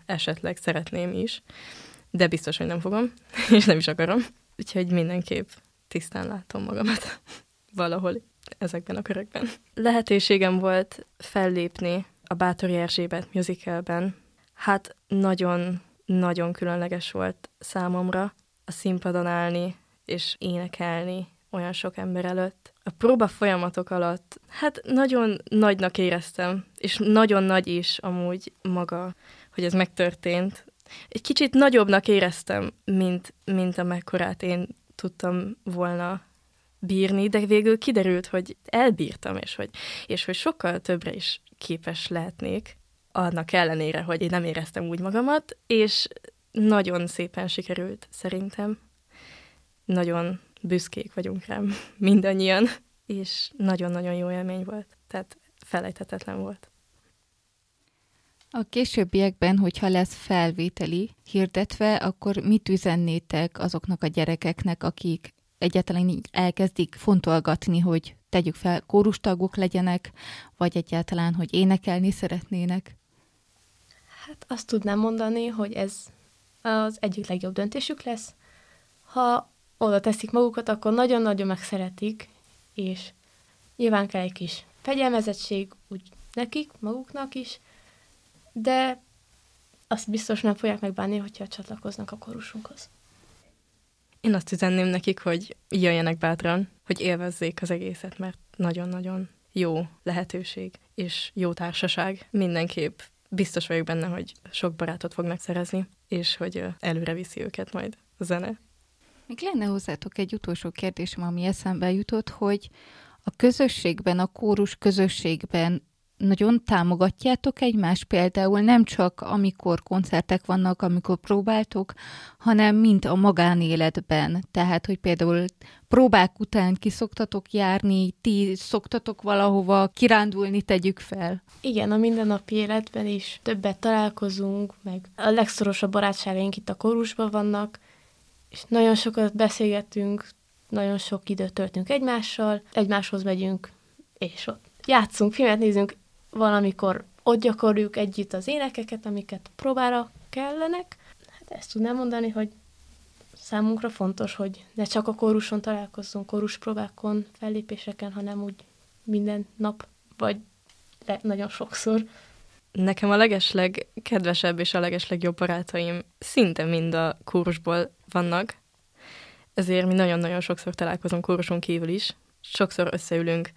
esetleg szeretném is, de biztos, hogy nem fogom, és nem is akarom. Úgyhogy mindenképp tisztán látom magamat valahol ezekben a körökben. Lehetőségem volt fellépni a Báthori Erzsébet musicalben. Hát nagyon különleges volt számomra a színpadon állni és énekelni olyan sok ember előtt. A próba folyamatok alatt hát nagyon nagynak éreztem, és nagyon nagy is amúgy maga, hogy ez megtörtént. Egy kicsit nagyobbnak éreztem, mint amekkorát én tudtam volna bírni, de végül kiderült, hogy elbírtam, és hogy sokkal többre is képes lehetnék, annak ellenére, hogy én nem éreztem úgy magamat, és nagyon szépen sikerült szerintem. Nagyon büszkék vagyunk rám mindannyian, és nagyon-nagyon jó élmény volt. Tehát felejthetetlen volt. A későbbiekben, hogyha lesz felvételi hirdetve, akkor mit üzennétek azoknak a gyerekeknek, akik egyáltalán így elkezdik fontolgatni, hogy tegyük fel, kórustagok legyenek, vagy egyáltalán, hogy énekelni szeretnének? Hát azt tudnám mondani, hogy ez az egyik legjobb döntésük lesz. Ha oda teszik magukat, akkor nagyon-nagyon megszeretik, és nyilván kell egy kis fegyelmezettség úgy nekik, maguknak is, de azt biztos nem fogják megbánni, hogyha csatlakoznak a kórusunkhoz. Én azt üzenném nekik, hogy jöjjenek bátran, hogy élvezzék az egészet, mert nagyon-nagyon jó lehetőség, és jó társaság. Mindenképp biztos vagyok benne, hogy sok barátot fognak szerezni, és hogy előre viszi őket majd a zene. Még lenne hozzátok egy utolsó kérdésem, ami eszembe jutott, hogy a közösségben, a kórus közösségben nagyon támogatjátok egymást, például nem csak amikor koncertek vannak, amikor próbáltok, hanem mind a magánéletben. Tehát, hogy például próbák után ki szoktatok járni, ti szoktatok valahova kirándulni, tegyük fel. Igen, a mindennapi életben is többet találkozunk, meg a legszorosabb barátságaink itt a kórusban vannak, és nagyon sokat beszélgetünk, nagyon sok időt töltünk egymással, egymáshoz megyünk, és ott játszunk, filmet nézünk, valamikor ott gyakoroljuk együtt az énekeket, amiket próbára kellenek. Hát ezt tudnám mondani, hogy számunkra fontos, hogy ne csak a kóruson találkozzunk, kóruspróbákon, fellépéseken, hanem úgy minden nap, vagy nagyon sokszor. Nekem a legesleg kedvesebb és a legeslegjobb barátaim szinte mind a kórusból vannak, ezért mi nagyon-nagyon sokszor találkozunk kóruson kívül is. Sokszor összeülünk,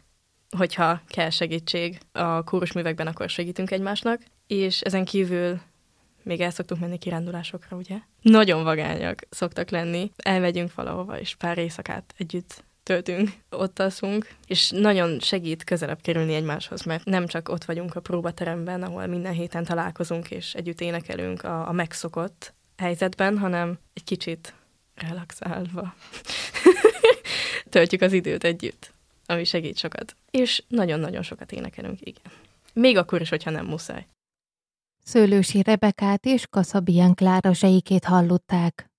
hogyha kell segítség a kórusművekben, akkor segítünk egymásnak, és ezen kívül még el szoktunk menni kirándulásokra, ugye? Nagyon vagányak szoktak lenni, elmegyünk valahova, és pár éjszakát együtt töltünk, ott alszunk, és nagyon segít közelebb kerülni egymáshoz, mert nem csak ott vagyunk a próbateremben, ahol minden héten találkozunk, és együtt énekelünk a megszokott helyzetben, hanem egy kicsit relaxálva töltjük az időt együtt, ami segít sokat. És nagyon-nagyon sokat énekelünk, igen. Még akkor is, hogyha nem muszáj. Szőlősi Rebekát és Kaszabián Klára zsejikét hallották.